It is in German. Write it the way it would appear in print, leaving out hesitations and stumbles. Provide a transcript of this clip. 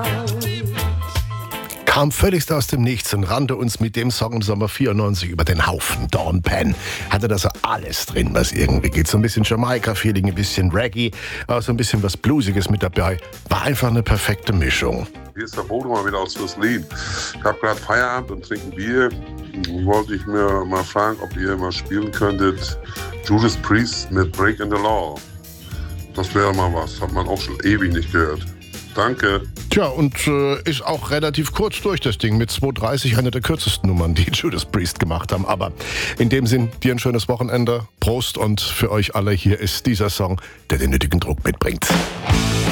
Kam völligst aus dem Nichts und rannte uns mit dem Song im Sommer 94 über den Haufen. Dawn Penn hatte da so alles drin, was irgendwie geht. So ein bisschen Jamaika-Feeling, ein bisschen Reggae, auch so ein bisschen was Bluesiges mit dabei. War einfach eine perfekte Mischung. Hier ist der Bodo mal wieder aus Fürslin. Ich habe gerade Feierabend und trinke Bier. Wollte ich mir mal fragen, ob ihr mal spielen könntet Judas Priest mit Break in the Law. Das wäre mal was, hat man auch schon ewig nicht gehört. Danke. Tja, und ist auch relativ kurz durch das Ding. Mit 2:30 eine der kürzesten Nummern, die Judas Priest gemacht haben. Aber in dem Sinn, dir ein schönes Wochenende. Prost und für euch alle hier ist dieser Song, der den nötigen Druck mitbringt.